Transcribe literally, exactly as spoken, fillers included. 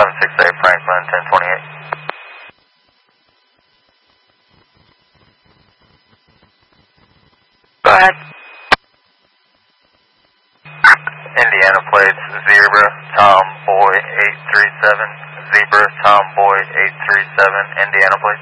eleven six eight Franklin, ten twenty-eight. Go ahead. Indiana plates, Zebra, Tomboy eight three seven, Zebra, Tomboy eight three seven, Indiana plates.